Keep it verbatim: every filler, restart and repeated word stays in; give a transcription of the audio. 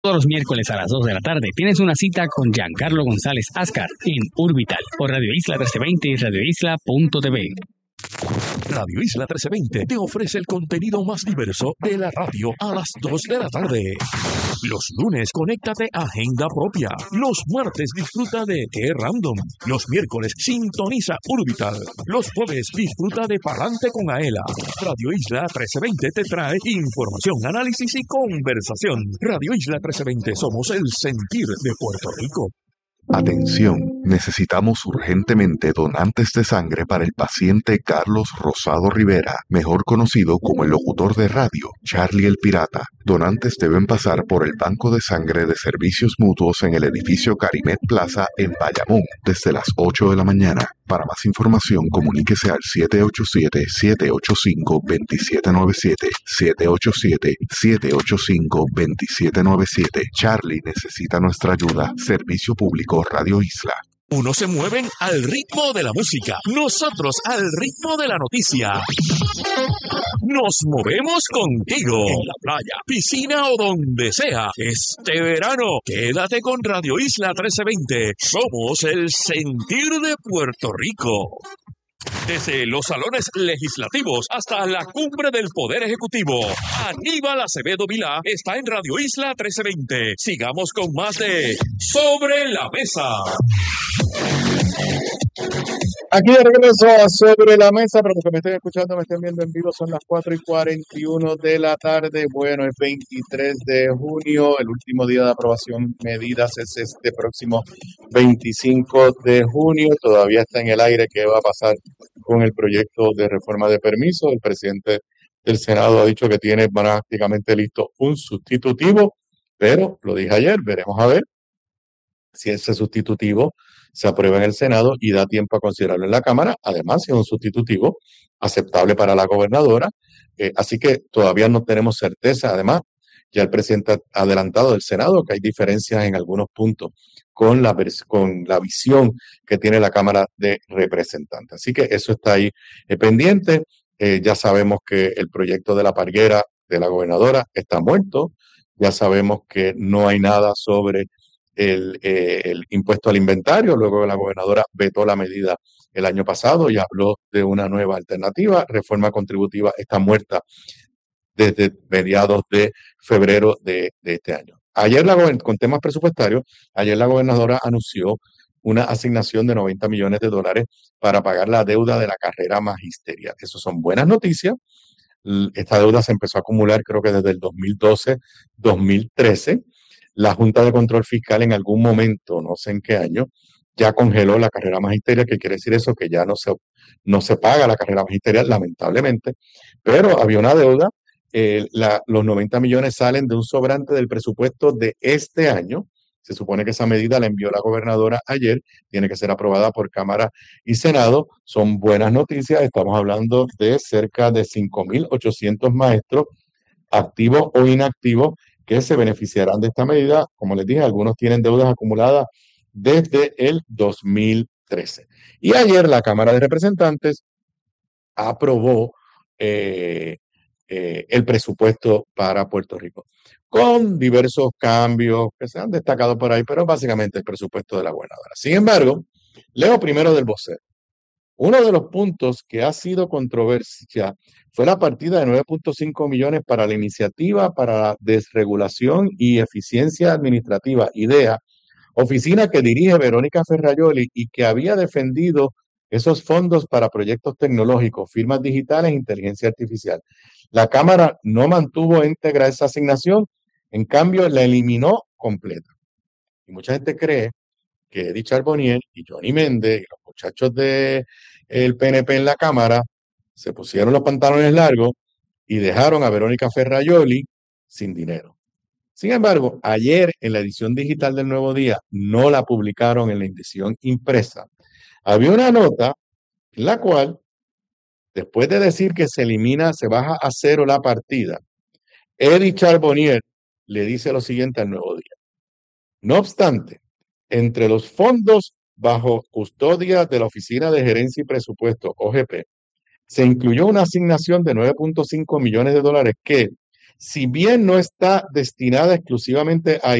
Todos los miércoles a las dos de la tarde tienes una cita con Giancarlo González Ascar en Urbital por Radio Isla trece veinte y radio isla punto t v. Radio Isla trece veinte te ofrece el contenido más diverso de la radio a las dos de la tarde. Los lunes, conéctate a Agenda Propia. Los martes, disfruta de Qué Random. Los miércoles, sintoniza Urbital. Los jueves, disfruta de Palante con Aela. Radio Isla trece veinte te trae información, análisis y conversación. Radio Isla trece veinte, somos el sentir de Puerto Rico. Atención, necesitamos urgentemente donantes de sangre para el paciente Carlos Rosado Rivera, mejor conocido como el locutor de radio, Charlie el Pirata. Donantes deben pasar por el Banco de Sangre de Servicios Mutuos en el edificio Carimet Plaza en Bayamón desde las ocho de la mañana. Para más información, comuníquese al siete ocho siete, siete ocho cinco, dos siete nueve siete, siete ocho siete, siete ocho cinco, dos siete nueve siete. Charlie necesita nuestra ayuda. Servicio Público Radio Isla. Unos se mueven al ritmo de la música, nosotros al ritmo de la noticia. Nos movemos contigo en la playa, piscina o donde sea. Este verano, quédate con Radio Isla trece veinte. Somos el sentir de Puerto Rico. Desde los salones legislativos hasta la cumbre del Poder Ejecutivo, Aníbal Acevedo Vilá está en Radio Isla trece veinte. Sigamos con más de Sobre la Mesa. Aquí de regreso a Sobre la Mesa, pero los que me estén escuchando, me estén viendo en vivo, son las cuatro y cuarenta y uno de la tarde. Bueno, es veintitrés de junio, el último día de aprobación medidas es este próximo veinticinco de junio. Todavía está en el aire qué va a pasar con el proyecto de reforma de permiso. El presidente del Senado ha dicho que tiene prácticamente listo un sustitutivo, pero lo dije ayer, veremos a ver si ese sustitutivo se aprueba en el Senado y da tiempo a considerarlo en la Cámara. Además, si es un sustitutivo aceptable para la gobernadora. Eh, así que todavía no tenemos certeza. Además, ya el presidente ha adelantado del Senado que hay diferencias en algunos puntos con la, con la visión que tiene la Cámara de Representantes. Así que eso está ahí eh, pendiente. Eh, ya sabemos que el proyecto de la parguera de la gobernadora está muerto. Ya sabemos que no hay nada sobre El, eh, el impuesto al inventario. Luego la gobernadora vetó la medida el año pasado y habló de una nueva alternativa. Reforma contributiva está muerta desde mediados de febrero de, de este año. Ayer, la, con temas presupuestarios, ayer la gobernadora anunció una asignación de noventa millones de dólares para pagar la deuda de la carrera magisterial. Eso son buenas noticias. Esta deuda se empezó a acumular creo que desde el dos mil doce, dos mil trece. La Junta de Control Fiscal en algún momento, no sé en qué año, ya congeló la carrera magisterial. ¿Qué quiere decir eso? Que ya no se, no se paga la carrera magisterial, lamentablemente, pero había una deuda. Eh, la, los noventa millones salen de un sobrante del presupuesto de este año. Se supone que esa medida la envió la gobernadora ayer, tiene que ser aprobada por Cámara y Senado. Son buenas noticias, estamos hablando de cerca de cinco mil ochocientos maestros, activos o inactivos, que se beneficiarán de esta medida. Como les dije, algunos tienen deudas acumuladas desde el dos mil trece. Y ayer la Cámara de Representantes aprobó eh, eh, el presupuesto para Puerto Rico, con diversos cambios que se han destacado por ahí, pero básicamente el presupuesto de la gobernadora. Sin embargo, leo primero del vocero. Uno de los puntos que ha sido controversia fue la partida de nueve punto cinco millones para la iniciativa para la desregulación y eficiencia administrativa, IDEA, oficina que dirige Verónica Ferrajoli y que había defendido esos fondos para proyectos tecnológicos, firmas digitales e inteligencia artificial. La Cámara no mantuvo íntegra esa asignación, en cambio la eliminó completa. Y mucha gente cree que Eddie Charbonnier y Johnny Méndez y los muchachos del P N P en la Cámara se pusieron los pantalones largos y dejaron a Verónica Ferrajoli sin dinero. Sin embargo, ayer en la edición digital del Nuevo Día, no la publicaron en la edición impresa, había una nota en la cual, después de decir que se elimina, se baja a cero la partida, Eddie Charbonnier le dice lo siguiente al Nuevo Día. No obstante, entre los fondos bajo custodia de la Oficina de Gerencia y Presupuesto, O G P, se incluyó una asignación de nueve punto cinco millones de dólares que, si bien no está destinada exclusivamente a